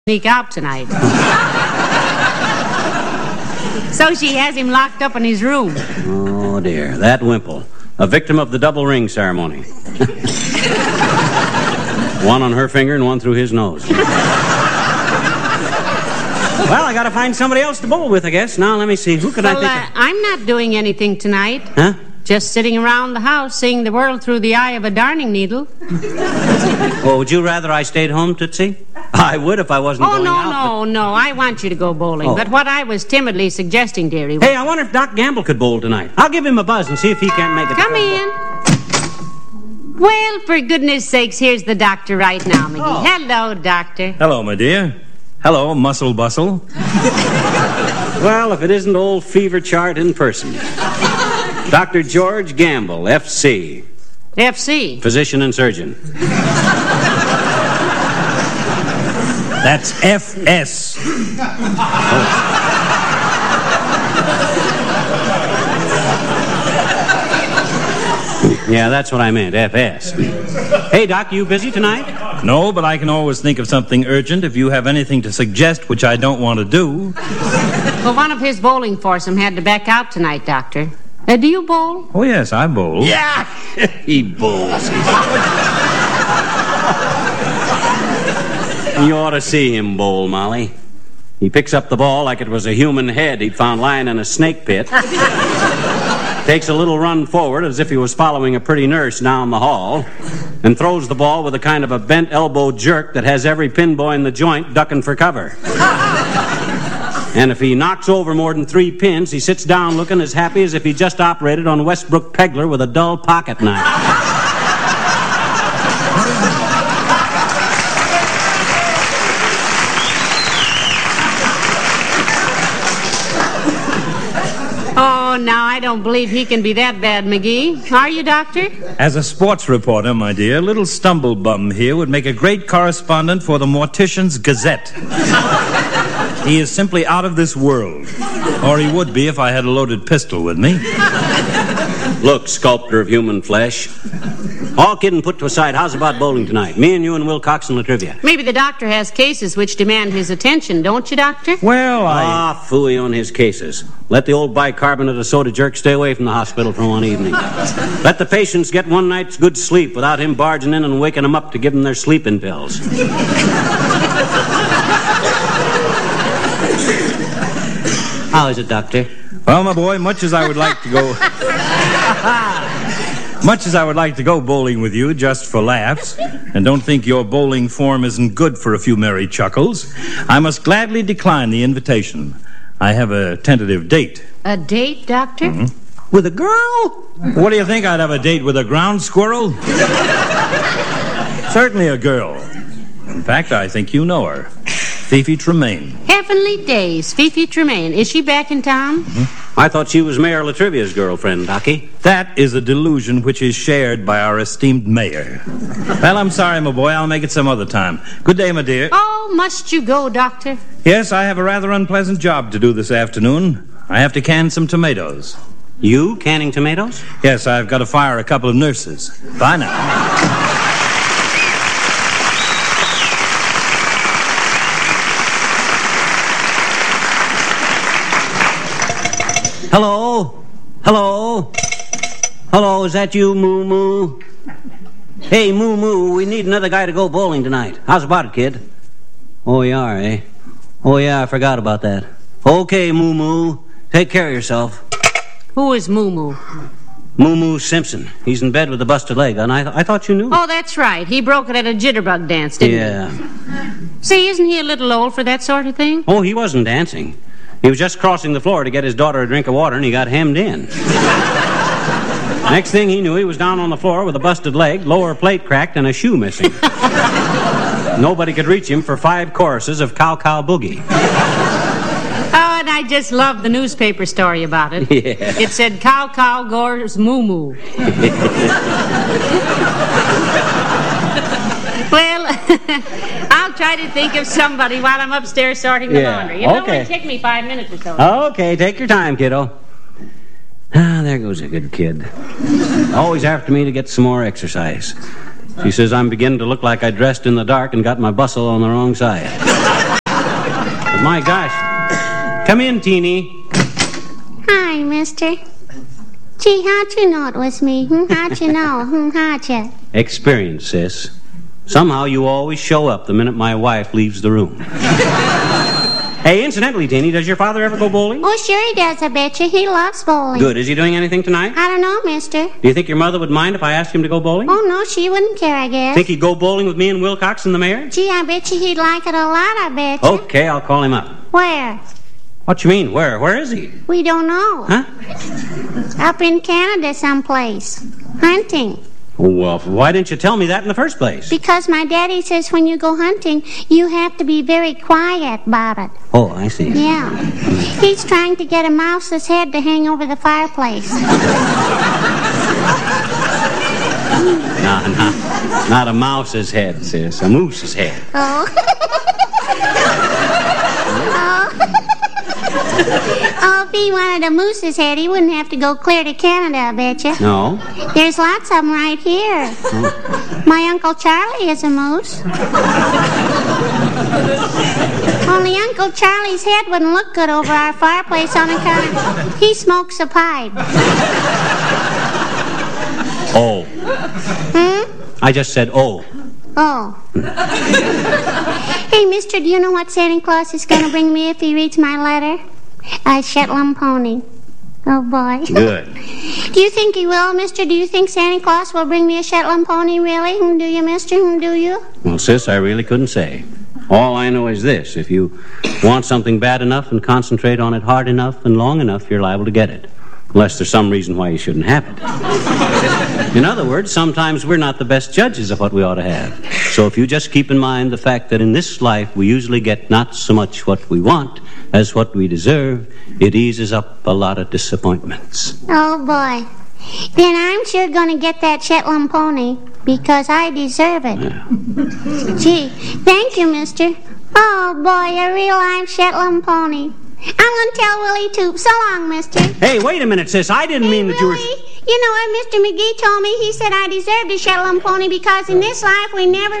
sneak out tonight. So she has him locked up in his room. Oh, dear. That Wimple. A victim of the double ring ceremony. One on her finger and one through his nose. Well, I gotta find somebody else to bowl with, I guess. Now, let me see. Who could I think of? I'm not doing anything tonight. Huh? Just sitting around the house, seeing the world through the eye of a darning needle. Oh, would you rather I stayed home, Tootsie? I would if I wasn't going out. No. I want you to go bowling. Oh. But what I was timidly suggesting, dearie... Hey, I wonder if Doc Gamble could bowl tonight. I'll give him a buzz and see if he can't make it. Come in. Well, for goodness sakes, here's the doctor right now, McGee. Oh. Hello, doctor. Hello, my dear. Hello, Muscle Bustle. Well, if it isn't old Fever Chart in person. Dr. George Gamble, F.C. F.C. Physician and surgeon. That's F.S. Yeah, that's what I meant, F.S. Hey, Doc, you busy tonight? No, but I can always think of something urgent if you have anything to suggest, which I don't want to do. Well, one of his bowling foursome had to back out tonight, doctor. Do you bowl? Oh, yes, I bowl. Yeah! He bowls. You ought to see him bowl, Molly. He picks up the ball like it was a human head he'd found lying in a snake pit. Takes a little run forward as if he was following a pretty nurse down the hall, and throws the ball with a kind of a bent elbow jerk that has every pin boy in the joint ducking for cover. And if he knocks over more than 3 pins, he sits down looking as happy as if he just operated on Westbrook Pegler with a dull pocket knife. Oh, now, I don't believe he can be that bad, McGee. Are you, doctor? As a sports reporter, my dear, little stumblebum here would make a great correspondent for the Mortician's Gazette. He is simply out of this world. Or he would be if I had a loaded pistol with me. Look, sculptor of human flesh. All kidding put to aside, how's about bowling tonight? Me and you and Wilcox and Latrivia. Maybe the doctor has cases which demand his attention, don't you, doctor? Well, phooey on his cases. Let the old bicarbonate of soda jerk stay away from the hospital for one evening. Let the patients get one night's good sleep without him barging in and waking them up to give them their sleeping pills. How is it, doctor? Well, my boy, much as I would like to go bowling with you just for laughs, and don't think your bowling form isn't good for a few merry chuckles, I must gladly decline the invitation. I have a tentative date. A date, doctor? Mm-hmm. With a girl? What do you think, I'd have a date with a ground squirrel? Certainly a girl. In fact, I think you know her. Fifi Tremaine. Heavenly days, Fifi Tremaine. Is she back in town? Mm-hmm. I thought she was Mayor Latrivia's girlfriend, Docky. That is a delusion which is shared by our esteemed mayor. Well, I'm sorry, my boy. I'll make it some other time. Good day, my dear. Oh, must you go, doctor? Yes, I have a rather unpleasant job to do this afternoon. I have to can some tomatoes. You canning tomatoes? Yes, I've got to fire a couple of nurses. Bye now. Hello? Hello? Hello, is that you, Moo Moo? Hey, Moo Moo, we need another guy to go bowling tonight. How's about it, kid? Oh, you are, eh? Oh, yeah, I forgot about that. Okay, Moo Moo, take care of yourself. Who is Moo Moo? Moo Moo Simpson. He's in bed with a busted leg, and I thought you knew. Oh, that's right. He broke it at a jitterbug dance, didn't he? Yeah. Say, isn't he a little old for that sort of thing? Oh, he wasn't dancing. He was just crossing the floor to get his daughter a drink of water, and he got hemmed in. Next thing he knew, he was down on the floor with a busted leg, lower plate cracked, and a shoe missing. Nobody could reach him for 5 choruses of Cow Cow Boogie. Oh, and I just love the newspaper story about it. Yeah. It said, Cow Cow Gore's Moo Moo. Well, I'll try to think of somebody while I'm upstairs sorting the laundry. You know, it'll take me 5 minutes or so. Okay, take your time, kiddo. Ah, there goes a good kid. Always after me to get some more exercise. She says I'm beginning to look like I dressed in the dark and got my bustle on the wrong side. My gosh. Come in, Teeny. Hi, mister. Gee, how'd you know it was me? How'd you know? How'd you? Experience, sis. Somehow you always show up the minute my wife leaves the room. Hey, incidentally, Teeny, does your father ever go bowling? Oh, sure he does, I bet you. He loves bowling. Good. Is he doing anything tonight? I don't know, mister. Do you think your mother would mind if I asked him to go bowling? Oh, no, she wouldn't care, I guess. Think he'd go bowling with me and Wilcox and the mayor? Gee, I bet you he'd like it a lot, I bet you. Okay, I'll call him up. Where? What you mean, where? Where is he? We don't know. Huh? Up in Canada someplace. Hunting. Well, why didn't you tell me that in the first place? Because my daddy says when you go hunting, you have to be very quiet about it. Oh, I see. Yeah. He's trying to get a mouse's head to hang over the fireplace. No, not a mouse's head, sis. A moose's head. Oh. Oh, if he wanted a moose's head, he wouldn't have to go clear to Canada, I bet you. No? There's lots of them right here. Oh. My Uncle Charlie is a moose. Only Uncle Charlie's head wouldn't look good over our fireplace on account of he smokes a pipe. Oh. I just said oh. Oh. Hey, mister, do you know what Santa Claus is going to bring me if he reads my letter? A Shetland pony. Oh, boy. Good. Do you think he will, mister? Do you think Santa Claus will bring me a Shetland pony, really? Do you, mister? Do you? Well, sis, I really couldn't say. All I know is this. If you want something bad enough and concentrate on it hard enough and long enough, you're liable to get it. Unless there's some reason why you shouldn't have it. In other words, sometimes we're not the best judges of what we ought to have. So if you just keep in mind the fact that in this life we usually get not so much what we want as what we deserve, it eases up a lot of disappointments. Oh, boy. Then I'm sure going to get that Shetland pony because I deserve it. Yeah. Gee, thank you, mister. Oh, boy, a real live Shetland pony. I'm going to tell Willie, too. So long, mister. Hey, wait a minute, sis. I didn't mean that you were... You know what Mr. McGee told me? He said I deserved a Shetland pony because in this life we never...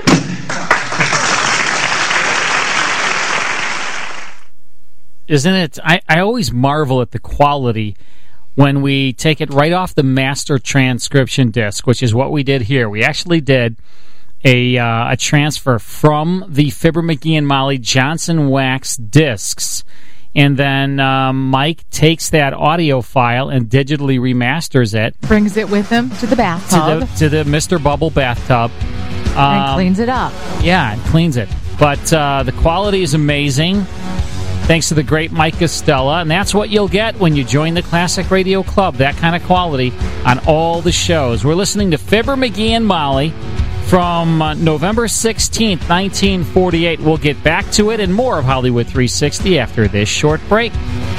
Isn't it? I always marvel at the quality when we take it right off the master transcription disc, which is what we did here. We actually did a transfer from the Fibber McGee and Molly Johnson Wax discs. And then Mike takes that audio file and digitally remasters it. Brings it with him to the bathtub. To the Mr. Bubble bathtub. And cleans it up. Yeah, and cleans it. But the quality is amazing. Thanks to the great Mike Costello. And that's what you'll get when you join the Classic Radio Club. That kind of quality on all the shows. We're listening to Fibber McGee and Molly from November 16th, 1948. We'll get back to it and more of Hollywood 360 after this short break.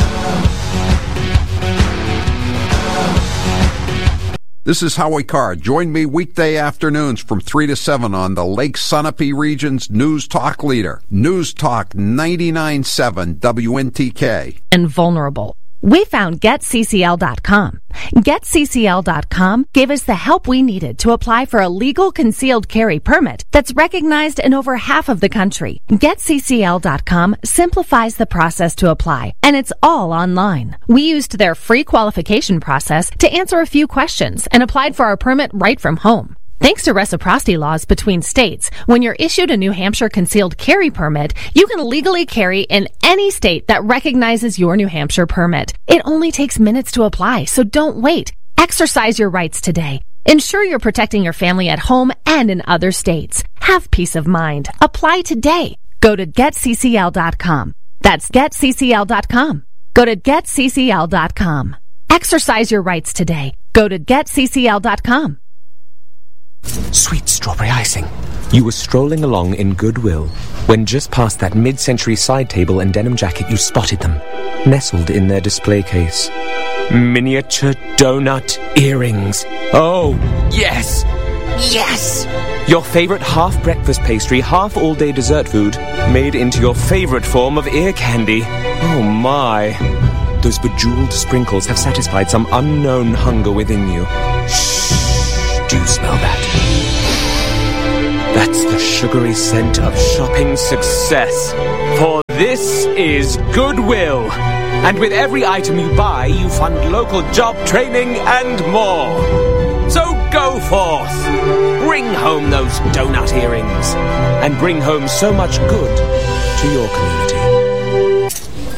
This is Howie Carr. Join me weekday afternoons from 3 to 7 on the Lake Sunapee region's News Talk leader. News Talk 99.7 WNTK. And vulnerable. We found GetCCL.com. GetCCL.com gave us the help we needed to apply for a legal concealed carry permit that's recognized in over half of the country. GetCCL.com simplifies the process to apply, and it's all online. We used their free qualification process to answer a few questions and applied for our permit right from home. Thanks to reciprocity laws between states, when you're issued a New Hampshire concealed carry permit, you can legally carry in any state that recognizes your New Hampshire permit. It only takes minutes to apply, so don't wait. Exercise your rights today. Ensure you're protecting your family at home and in other states. Have peace of mind. Apply today. Go to GetCCL.com. That's GetCCL.com. Go to GetCCL.com. Exercise your rights today. Go to GetCCL.com. Sweet strawberry icing. You were strolling along in goodwill when just past that mid-century side table and denim jacket you spotted them, nestled in their display case. Miniature donut earrings. Oh, yes! Yes! Your favorite half-breakfast pastry, half-all-day dessert food, made into your favorite form of ear candy. Oh, my. Those bejeweled sprinkles have satisfied some unknown hunger within you. Shh. Do you smell that? That's the sugary scent of shopping success. For This is Goodwill. And with every item you buy, you fund local job training and more. So go forth. Bring home those donut earrings. And bring home so much good to your community.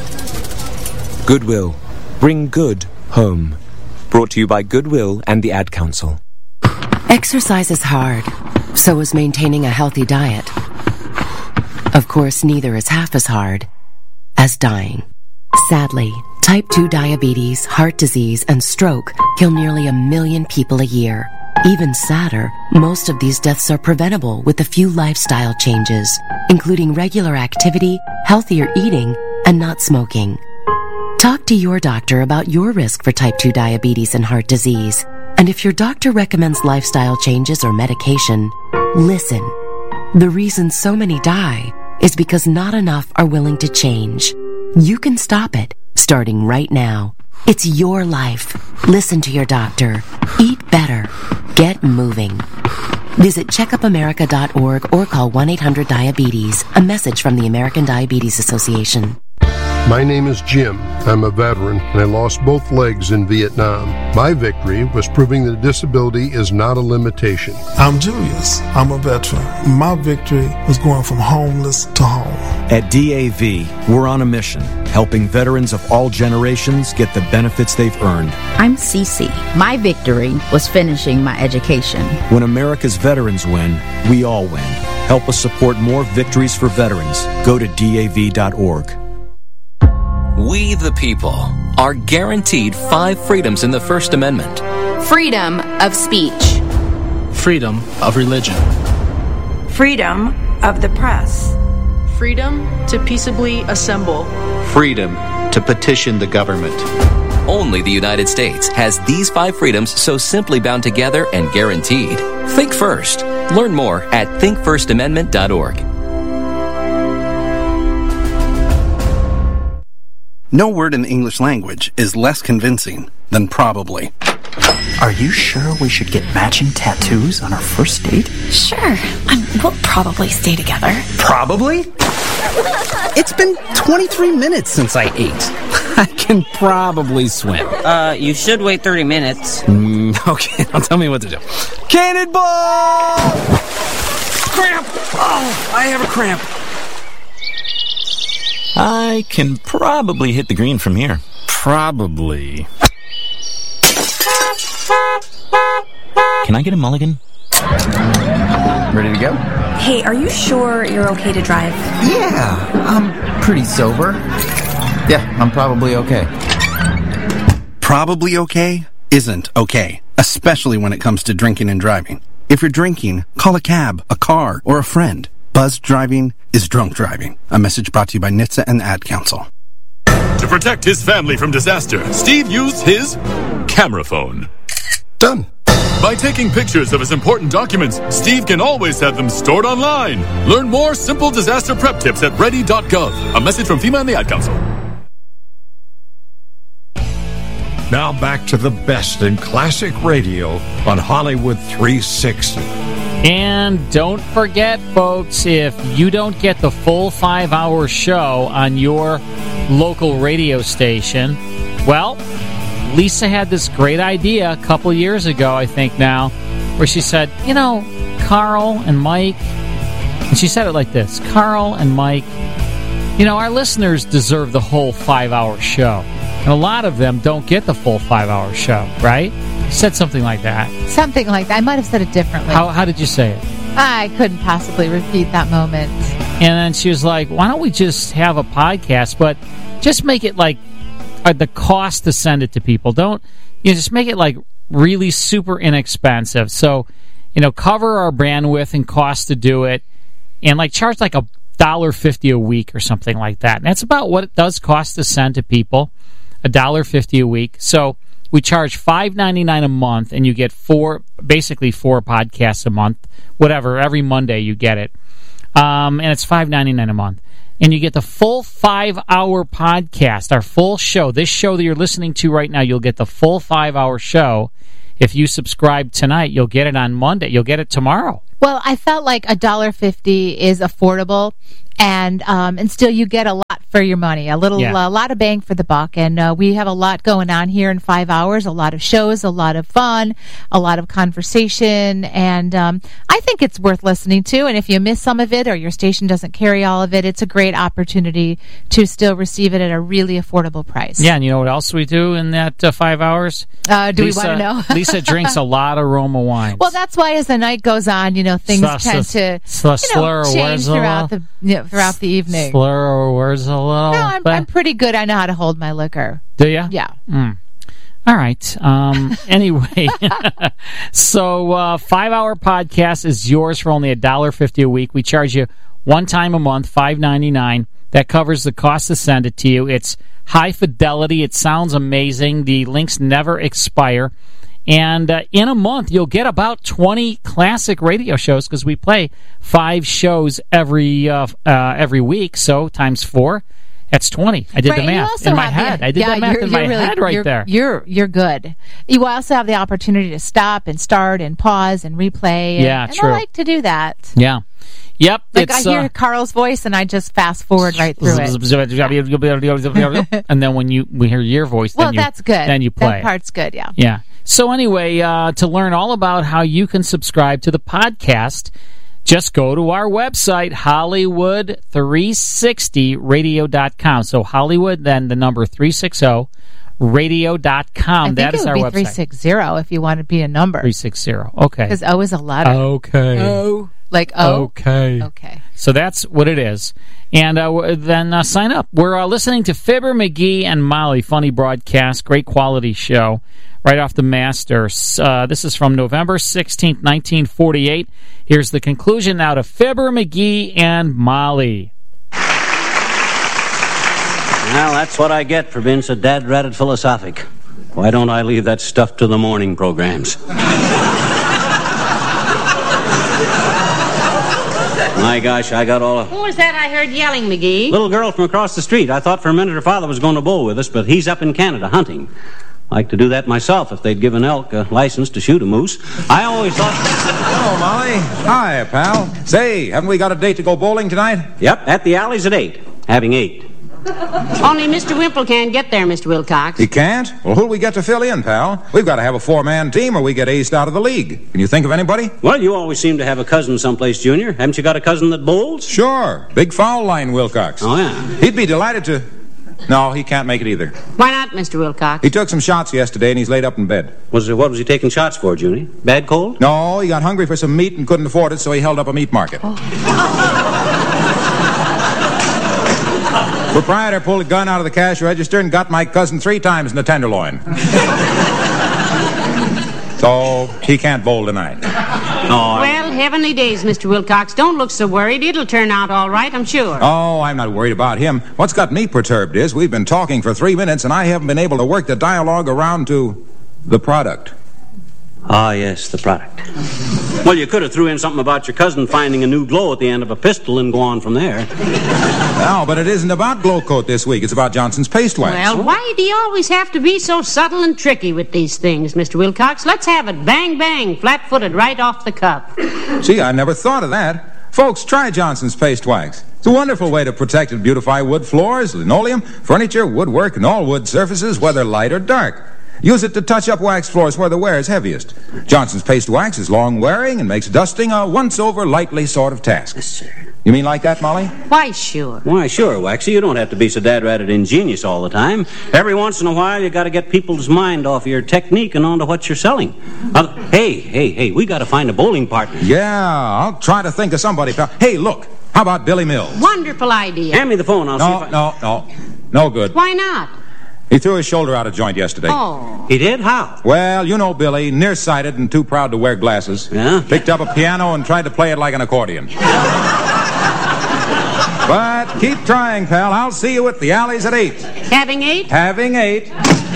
Goodwill. Bring good home. Brought to you by Goodwill and the Ad Council. Exercise is hard. So is maintaining a healthy diet. Of course, neither is half as hard as dying. Sadly, type 2 diabetes, heart disease, and stroke kill nearly 1 million people a year. Even sadder, most of these deaths are preventable with a few lifestyle changes, including regular activity, healthier eating, and not smoking. Talk to your doctor about your risk for type 2 diabetes and heart disease. And if your doctor recommends lifestyle changes or medication, listen. The reason so many die is because not enough are willing to change. You can stop it, starting right now. It's your life. Listen to your doctor. Eat better. Get moving. Visit checkupamerica.org or call 1-800-DIABETES. A message from the American Diabetes Association. My name is Jim. I'm a veteran, and I lost both legs in Vietnam. My victory was proving that disability is not a limitation. I'm Julius. I'm a veteran. My victory was going from homeless to home. At DAV, we're on a mission, helping veterans of all generations get the benefits they've earned. I'm Cece. My victory was finishing my education. When America's veterans win, we all win. Help us support more victories for veterans. Go to DAV.org. We, the people, are guaranteed 5 freedoms in the First Amendment. Freedom of speech. Freedom of religion. Freedom of the press. Freedom to peaceably assemble. Freedom to petition the government. Only the United States has these 5 freedoms so simply bound together and guaranteed. Think first. Learn more at thinkfirstamendment.org. No word in the English language is less convincing than probably. Are you sure we should get matching tattoos on our first date? Sure. We'll probably stay together. Probably? It's been 23 minutes since I ate. I can probably swim. You should wait 30 minutes. Okay, now tell me what to do. Cannonball! Cramp! Oh, I have a cramp. I can probably hit the green from here. Probably. Can I get a mulligan? Ready to go? Hey, are you sure you're okay to drive? Yeah, I'm pretty sober. Yeah, I'm probably okay. Probably okay isn't okay, especially when it comes to drinking and driving. If you're drinking, call a cab, a car, or a friend. Buzzed driving is drunk driving. A message brought to you by NHTSA and the Ad Council. To protect his family from disaster, Steve used his camera phone. Done. By taking pictures of his important documents, Steve can always have them stored online. Learn more simple disaster prep tips at ready.gov. A message from FEMA and the Ad Council. Now back to the best in classic radio on Hollywood 360. And don't forget, folks, if you don't get the full 5-hour show on your local radio station, well, Lisa had this great idea a couple years ago, I think now, where she said, you know, Carl and Mike, and she said it like this, Carl and Mike, you know, our listeners deserve the whole 5-hour show. And a lot of them don't get the full 5-hour show, right? Said something like that. Something like that. I might have said it differently. How did you say it? I couldn't possibly repeat that moment. And then she was like, why don't we just have a podcast, but just make it like the cost to send it to people. Don't, just make it like really super inexpensive. So, cover our bandwidth and cost to do it and like charge like $1.50 a week or something like that. And that's about what it does cost to send to people, $1.50 a week. So we charge $5.99 a month, and you get basically four podcasts a month, whatever. Every Monday you get it, and it's $5.99 a month, and you get the full 5-hour podcast, our full show. This show that you're listening to right now, you'll get the full 5-hour show. If you subscribe tonight, you'll get it on Monday. You'll get it tomorrow. Well, I felt like $1.50 is affordable, and still you get a lot for your money. A lot of bang for the buck. And we have a lot going on here in 5 hours, a lot of shows, a lot of fun, a lot of conversation. And I think it's worth listening to. And if you miss some of it or your station doesn't carry all of it, it's a great opportunity to still receive it at a really affordable price. Yeah, and you know what else we do in that 5 hours? Do we want to know? Lisa drinks a lot of Roma wines. Well, that's why as the night goes on, things tend to change throughout the evening. Slur words a little. No, I'm pretty good. I know how to hold my liquor. Do you? Yeah. All right. Anyway, so 5-hour podcast is yours for only $1.50 a week. We charge you one time a month, $5.99. That covers the cost to send it to you. It's high fidelity. It sounds amazing. The links never expire. And in a month, you'll get about 20 classic radio shows because we play 5 shows every week. So times 4. That's 20. I did the math in my head. I did the math in my head there. You're good. You also have the opportunity to stop and start and pause and replay. And true. I like to do that. Yeah. Yep. Like I hear Carl's voice and I just fast forward right through it. And then when we hear your voice, that's good. Then you play. That part's good, yeah. Yeah. So anyway, to learn all about how you can subscribe to the podcast, just go to our website, Hollywood360radio.com. So Hollywood, then the number 360radio.com. That is our website. 360 if you want to be a number. 360. Okay. Because O is a letter. Okay. O. Like O? Okay. Okay. So that's what it is. And then sign up. We're listening to Fibber, McGee, and Molly. Funny broadcast. Great quality show. Right off the master. This is from November 16th, 1948. Here's the conclusion now to Fibber, McGee, and Molly. Well, that's what I get for being so dad-ratted philosophic. Why don't I leave that stuff to the morning programs? My gosh, I got all of... Who was that I heard yelling, McGee? Little girl from across the street. I thought for a minute her father was going to bowl with us, but he's up in Canada hunting. Like to do that myself if they'd give an elk a license to shoot a moose. I always thought... Hello, Molly. Hi, pal. Say, haven't we got a date to go bowling tonight? Yep, at the Alleys at 8. Having 8. Only Mr. Wimple can't get there, Mr. Wilcox. He can't? Well, who'll we get to fill in, pal? We've got to have a 4-man team or we get aced out of the league. Can you think of anybody? Well, you always seem to have a cousin someplace, Junior. Haven't you got a cousin that bowls? Sure. Big foul line Wilcox. Oh, yeah. He'd be delighted to... No, he can't make it either. Why not, Mr. Wilcox? He took some shots yesterday and he's laid up in bed. What was he taking shots for, Junie? Bad cold? No, he got hungry for some meat and couldn't afford it, so he held up a meat market. Proprietor pulled a gun out of the cash register and got my cousin 3 times in the tenderloin. So he can't bowl tonight. Well, heavenly days, Mr. Wilcox. Don't look so worried. It'll turn out all right, I'm sure. Oh, I'm not worried about him. What's got me perturbed is we've been talking for 3 minutes and I haven't been able to work the dialogue around to the product. Ah, yes, the product. Well, you could have threw in something about your cousin finding a new glow at the end of a pistol and go on from there. No, but it isn't about Glow Coat this week. It's about Johnson's Paste Wax. Well, why do you always have to be so subtle and tricky with these things, Mr. Wilcox? Let's have it bang, bang, flat-footed right off the cuff. Gee, I never thought of that. Folks, try Johnson's Paste Wax. It's a wonderful way to protect and beautify wood floors, linoleum, furniture, woodwork, and all wood surfaces, whether light or dark. Use it to touch up wax floors where the wear is heaviest. Johnson's Paste Wax is long-wearing and makes dusting a once-over lightly sort of task. Yes, sir. You mean like that, Molly? Why, sure. Why, sure, Waxy. You don't have to be so dad-ratted ingenious all the time. Every once in a while, you got to get people's mind off your technique and onto what you're selling. Hey, we got to find a bowling partner. Yeah, I'll try to think of somebody, pal. Hey, look, how about Billy Mills? Wonderful idea. Hand me the phone, I'll see if I... No good. Why not? He threw his shoulder out of joint yesterday. Oh. He did? How? Well, you know Billy, nearsighted and too proud to wear glasses. Yeah? Picked up a piano and tried to play it like an accordion. But keep trying, pal. I'll see you at the Alleys at 8. Having 8? Having 8.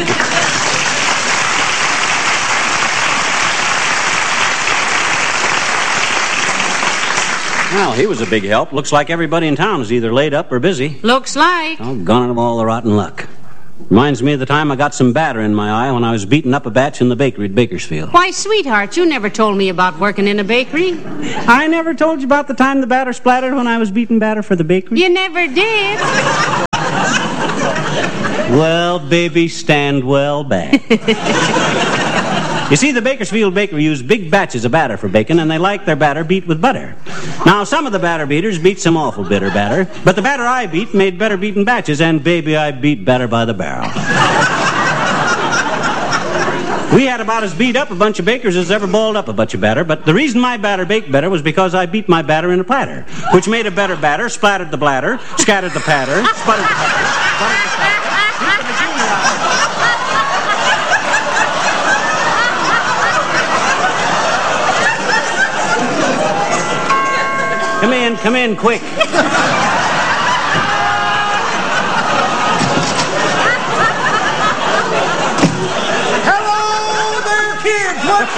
Well, he was a big help. Looks like everybody in town is either laid up or busy. Looks like. Doggone it, all the rotten luck. Reminds me of the time I got some batter in my eye when I was beating up a batch in the bakery at Bakersfield. Why, sweetheart, you never told me about working in a bakery. I never told you about the time the batter splattered when I was beating batter for the bakery? You never did. Well, baby, stand well back. You see, the Bakersfield Bakery used big batches of batter for bacon, and they like their batter beat with butter. Now, some of the batter beaters beat some awful bitter batter, but the batter I beat made better beaten batches, and baby, I beat batter by the barrel. We had about as beat up a bunch of bakers as ever balled up a bunch of batter, but the reason my batter baked better was because I beat my batter in a platter, which made a better batter, splattered the bladder, scattered the patter, sputtered the patter, sputtered the patter. Come in, quick. Hello there, kids. What's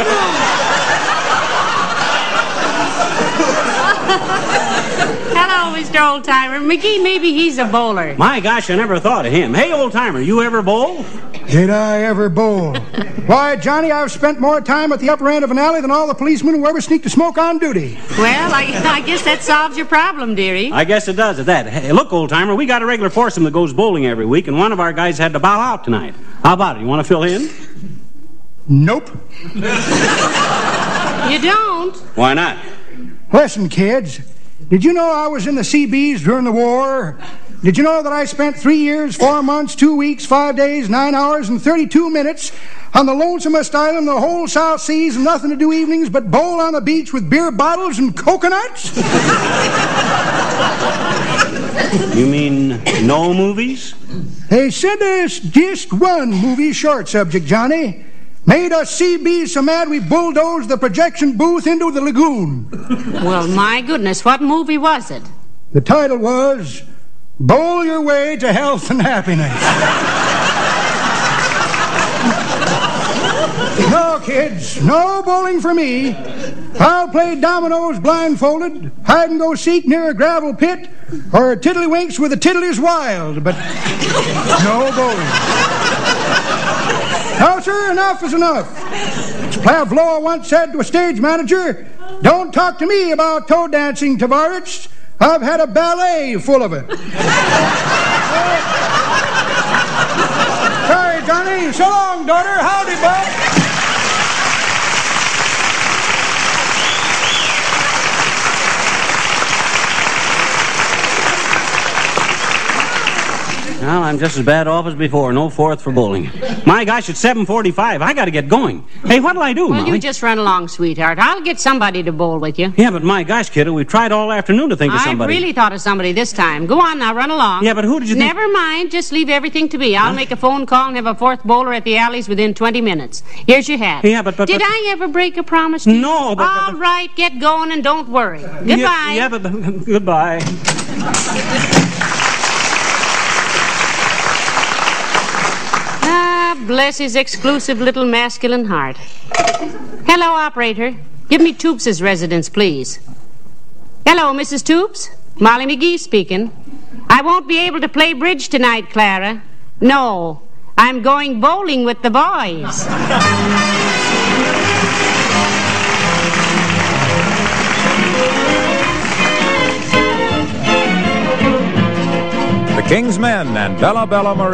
new? Hello, Mr. Oldtimer. McGee, maybe he's a bowler. My gosh, I never thought of him. Hey, Oldtimer, you ever bowl? Did I ever bowl? Why, Johnny, I've spent more time at the upper end of an alley than all the policemen who ever sneaked a smoke on duty. Well, I guess that solves your problem, dearie. I guess it does at that. Hey, look, Oldtimer, we got a regular foursome that goes bowling every week, and one of our guys had to bow out tonight. How about it? You want to fill in? Nope. You don't? Why not? Listen, kids, did you know I was in the Seabees during the war? Did you know that I spent 3 years, 4 months, 2 weeks, 5 days, 9 hours, and 32 minutes on the lonesomest island in the whole South Seas, and nothing to do evenings but bowl on the beach with beer bottles and coconuts? You mean no movies? They sent us just one movie, short subject, Johnny. Made us Seabees so mad we bulldozed the projection booth into the lagoon. Well, my goodness, what movie was it? The title was Bowl Your Way to Health and Happiness. No, kids, no bowling for me. I'll play dominoes blindfolded, hide and go seek near a gravel pit, or tiddlywinks with a tiddly's wild, but no bowling. No, sir, enough is enough. As Pavlov once said to a stage manager, don't talk to me about toe dancing, Tavares. I've had a ballet full of it. Sorry, Johnny. So long, daughter. Howdy, bud. Well, I'm just as bad off as before. No fourth for bowling. My gosh, it's 7:45. I got to get going. Hey, what'll I do, Well, Molly? you just run along, sweetheart. I'll get somebody to bowl with you. Yeah, but my gosh, kiddo, we tried all afternoon to think of somebody. I really thought of somebody this time. Go on now, run along. Yeah, but who did you think? Never mind. Just leave everything to me. I'll make a phone call and have a fourth bowler at the alleys within 20 minutes. Here's your hat. Yeah, but Did I ever break a promise to you? No, but... All right, get going and don't worry. Goodbye. Yeah, but goodbye. Bless his exclusive little masculine heart. Hello, operator. Give me Toops' residence, please. Hello, Mrs. Toops. Molly McGee speaking. I won't be able to play bridge tonight, Clara. No, I'm going bowling with the boys. The King's Men and Bella Bella Marie.